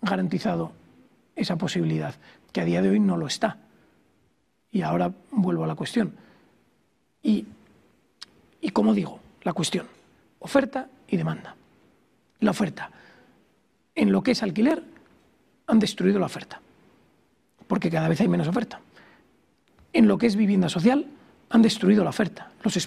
garantizado esa posibilidad, que a día de hoy no lo está. Y ahora vuelvo a la cuestión. Y como digo, la cuestión, oferta y demanda. La oferta, en lo que es alquiler, han destruido la oferta, porque cada vez hay menos oferta. En lo que es vivienda social, han destruido la oferta. Los